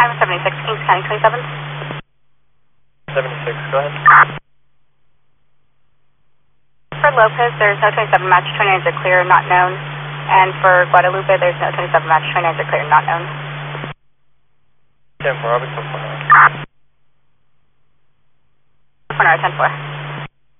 Highway 76, Kings County 27. 76, go ahead. For Lopez, there's no 27 match, 29s are clear, not known. And for Guadalupe, there's no 27 match, 29s are clear, not known. 10-4, I'll be 10-4. 10-4.